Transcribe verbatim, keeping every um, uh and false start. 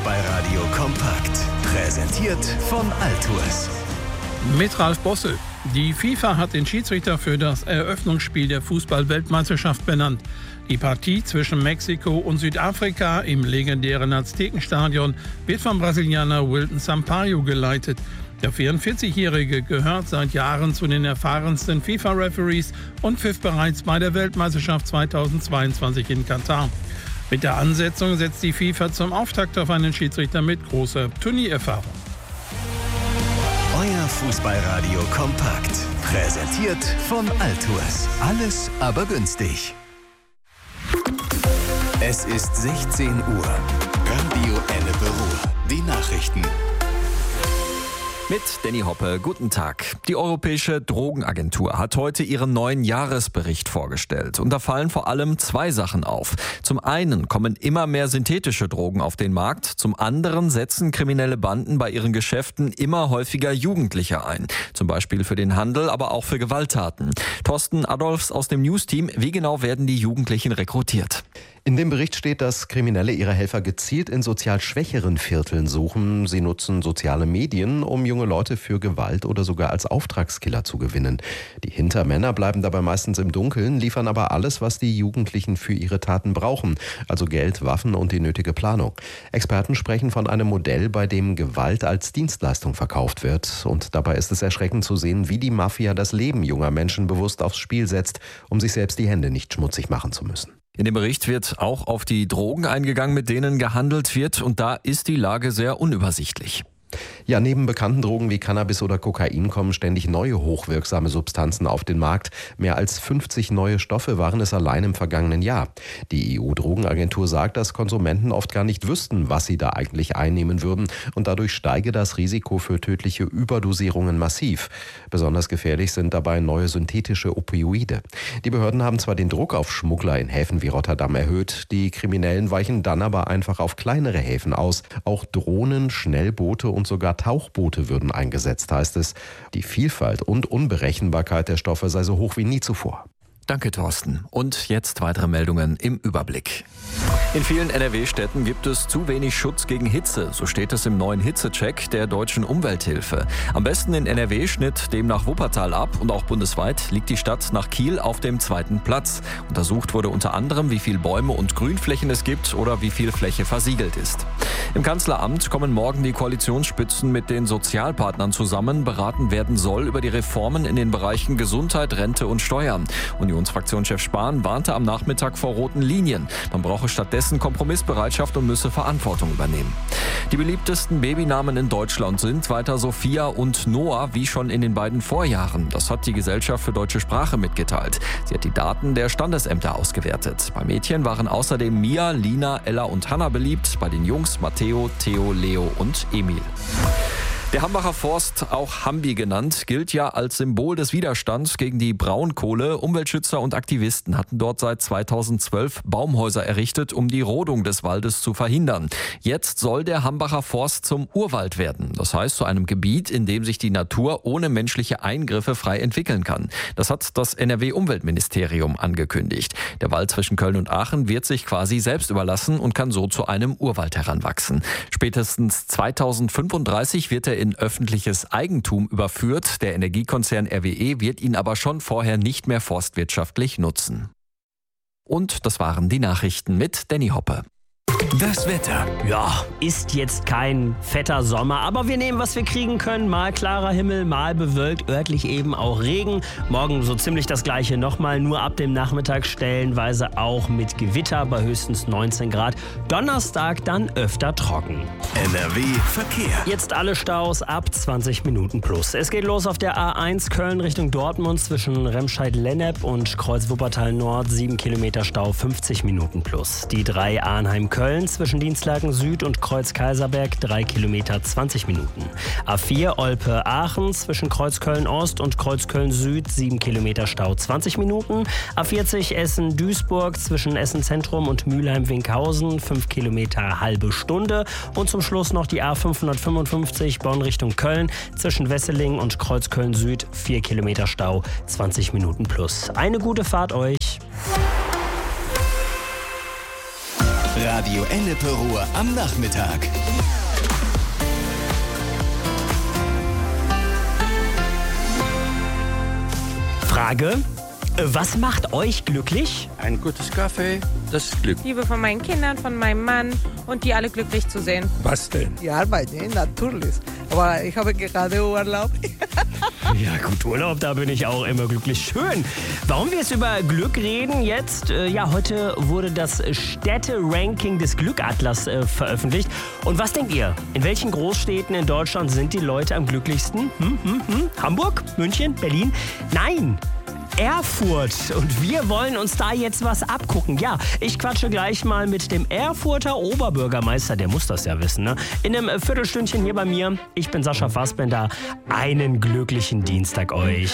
Fußballradio kompakt. Präsentiert von Altours. Mit Ralf Bossel. Die FIFA hat den Schiedsrichter für das Eröffnungsspiel der Fußball-Weltmeisterschaft benannt. Die Partie zwischen Mexiko und Südafrika im legendären Aztekenstadion wird vom Brasilianer Wilton Sampaio geleitet. Der vierundvierzigjährige gehört seit Jahren zu den erfahrensten FIFA-Referees und pfiff bereits bei der Weltmeisterschaft zweitausendzweiundzwanzig in Katar. Mit der Ansetzung setzt die FIFA zum Auftakt auf einen Schiedsrichter mit großer Turniererfahrung. Euer Fußballradio kompakt. Präsentiert von Altours. Alles aber günstig. Es ist sechzehn Uhr. Radio Ennepe Ruhr. Die Nachrichten. Mit Danny Hoppe, guten Tag. Die Europäische Drogenagentur hat heute ihren neuen Jahresbericht vorgestellt. Und da fallen vor allem zwei Sachen auf. Zum einen kommen immer mehr synthetische Drogen auf den Markt. Zum anderen setzen kriminelle Banden bei ihren Geschäften immer häufiger Jugendliche ein. Zum Beispiel für den Handel, aber auch für Gewalttaten. Thorsten Adolfs aus dem News-Team. Wie genau werden die Jugendlichen rekrutiert? In dem Bericht steht, dass Kriminelle ihre Helfer gezielt in sozial schwächeren Vierteln suchen. Sie nutzen soziale Medien, um junge Leute für Gewalt oder sogar als Auftragskiller zu gewinnen. Die Hintermänner bleiben dabei meistens im Dunkeln, liefern aber alles, was die Jugendlichen für ihre Taten brauchen. Also Geld, Waffen und die nötige Planung. Experten sprechen von einem Modell, bei dem Gewalt als Dienstleistung verkauft wird. Und dabei ist es erschreckend zu sehen, wie die Mafia das Leben junger Menschen bewusst aufs Spiel setzt, um sich selbst die Hände nicht schmutzig machen zu müssen. In dem Bericht wird auch auf die Drogen eingegangen, mit denen gehandelt wird. Und da ist die Lage sehr unübersichtlich. Ja, neben bekannten Drogen wie Cannabis oder Kokain kommen ständig neue hochwirksame Substanzen auf den Markt. Mehr als fünfzig neue Stoffe waren es allein im vergangenen Jahr. Die E U-Drogenagentur sagt, dass Konsumenten oft gar nicht wüssten, was sie da eigentlich einnehmen würden. Und dadurch steige das Risiko für tödliche Überdosierungen massiv. Besonders gefährlich sind dabei neue synthetische Opioide. Die Behörden haben zwar den Druck auf Schmuggler in Häfen wie Rotterdam erhöht, die Kriminellen weichen dann aber einfach auf kleinere Häfen aus. Auch Drohnen, Schnellboote und sogar Tauchboote würden eingesetzt, heißt es. Die Vielfalt und Unberechenbarkeit der Stoffe sei so hoch wie nie zuvor. Danke, Thorsten. Und jetzt weitere Meldungen im Überblick. In vielen N R W-Städten gibt es zu wenig Schutz gegen Hitze. So steht es im neuen Hitzecheck der Deutschen Umwelthilfe. Am besten in N R W schnitt demnach Wuppertal ab und auch bundesweit liegt die Stadt nach Kiel auf dem zweiten Platz. Untersucht wurde unter anderem, wie viel Bäume und Grünflächen es gibt oder wie viel Fläche versiegelt ist. Im Kanzleramt kommen morgen die Koalitionsspitzen mit den Sozialpartnern zusammen. Beraten werden soll über die Reformen in den Bereichen Gesundheit, Rente und Steuern. Unionsfraktionschef Spahn warnte am Nachmittag vor roten Linien. Man brauche stattdessen Kompromissbereitschaft und müsse Verantwortung übernehmen. Die beliebtesten Babynamen in Deutschland sind weiter Sophia und Noah, wie schon in den beiden Vorjahren. Das hat die Gesellschaft für deutsche Sprache mitgeteilt. Sie hat die Daten der Standesämter ausgewertet. Bei Mädchen waren außerdem Mia, Lina, Ella und Hannah beliebt. Bei den Jungs Matteo, Theo, Leo und Emil. Der Hambacher Forst, auch Hambi genannt, gilt ja als Symbol des Widerstands gegen die Braunkohle. Umweltschützer und Aktivisten hatten dort seit zweitausendzwölf Baumhäuser errichtet, um die Rodung des Waldes zu verhindern. Jetzt soll der Hambacher Forst zum Urwald werden. Das heißt, zu einem Gebiet, in dem sich die Natur ohne menschliche Eingriffe frei entwickeln kann. Das hat das N R W-Umweltministerium angekündigt. Der Wald zwischen Köln und Aachen wird sich quasi selbst überlassen und kann so zu einem Urwald heranwachsen. Spätestens zweitausendfünfunddreißig wird er in öffentliches Eigentum überführt. Der Energiekonzern R W E wird ihn aber schon vorher nicht mehr forstwirtschaftlich nutzen. Und das waren die Nachrichten mit Danny Hoppe. Das Wetter. Ja, ist jetzt kein fetter Sommer, aber wir nehmen, was wir kriegen können. Mal klarer Himmel, mal bewölkt, örtlich eben auch Regen. Morgen so ziemlich das gleiche nochmal, nur ab dem Nachmittag stellenweise auch mit Gewitter bei höchstens neunzehn Grad. Donnerstag dann öfter trocken. N R W Verkehr. Jetzt alle Staus ab zwanzig Minuten plus. Es geht los auf der A eins Köln Richtung Dortmund zwischen Remscheid-Lennep und Kreuz Wuppertal Nord. sieben Kilometer Stau, fünfzig Minuten plus. Die drei Arnheim-Köln zwischen Dienstlaken Süd und Kreuz Kaiserberg, drei Kilometer, zwanzig Minuten. A vier Olpe-Aachen zwischen Kreuz Köln-Ost und Kreuz Köln-Süd, sieben Kilometer Stau, zwanzig Minuten. A vierzig Essen-Duisburg zwischen Essen-Zentrum und Mülheim-Winkhausen, fünf Kilometer, halbe Stunde. Und zum Schluss noch die A fünfhundertfünfundfünfzig Bonn Richtung Köln zwischen Wesseling und Kreuz Köln-Süd, vier Kilometer Stau, zwanzig Minuten plus. Eine gute Fahrt euch. Radio Ennepe Ruhr am Nachmittag. Frage. Was macht euch glücklich? Ein gutes Kaffee, das ist Glück. Liebe von meinen Kindern, von meinem Mann und die alle glücklich zu sehen. Was denn? Die Arbeit, ne? Natürlich. Aber ich habe gerade Urlaub. Ja gut, Urlaub, da bin ich auch immer glücklich. Schön. Warum wir jetzt über Glück reden jetzt? Äh, ja, heute wurde das Städte-Ranking des Glückatlas äh, veröffentlicht. Und was denkt ihr? In welchen Großstädten in Deutschland sind die Leute am glücklichsten? Hm, hm, hm? Hamburg? München? Berlin? Nein! Erfurt. Und wir wollen uns da jetzt was abgucken. Ja, ich quatsche gleich mal mit dem Erfurter Oberbürgermeister, der muss das ja wissen, ne? In einem Viertelstündchen hier bei mir. Ich bin Sascha Fassbender. Einen glücklichen Dienstag euch.